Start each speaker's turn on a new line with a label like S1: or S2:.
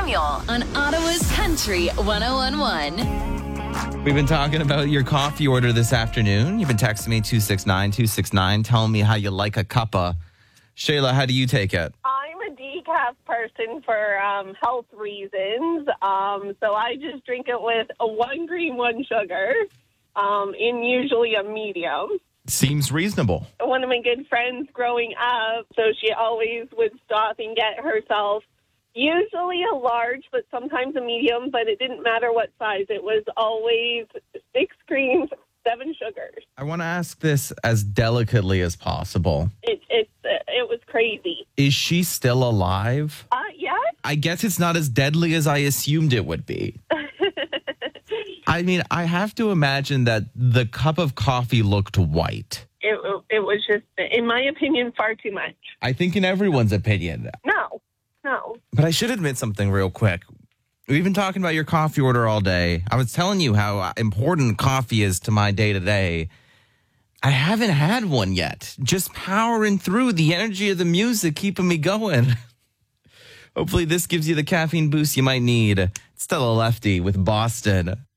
S1: Samuel on Ottawa's Country 101.1.
S2: We've been talking about your coffee order this afternoon. You've been texting me 269-269, telling me how you like a cuppa. Shayla, how do you take it?
S3: I'm a decaf person for health reasons, so I just drink it with a 1 cream, 1 sugar, in usually a medium.
S2: Seems reasonable.
S3: One of my good friends growing up, so she always would stop and get herself usually a large, but sometimes a medium, but it didn't matter what size. It was always 6 creams, 7 sugars.
S2: I want to ask this as delicately as possible.
S3: It was crazy.
S2: Is she still alive?
S3: Yes.
S2: I guess it's not as deadly as I assumed it would be. I mean, I have to imagine that the cup of coffee looked white.
S3: It was just, in my opinion, far too much.
S2: I think in everyone's opinion.
S3: No.
S2: But I should admit something real quick. We've been talking about your coffee order all day. I was telling you how important coffee is to my day-to-day. I haven't had one yet. Just powering through, the energy of the music keeping me going. Hopefully this gives you the caffeine boost you might need. It's still a lefty with Boston.